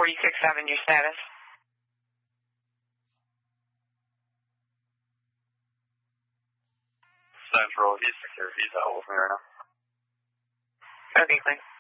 46-7, your status. Central, East Security, is that over here now? Okay, clear.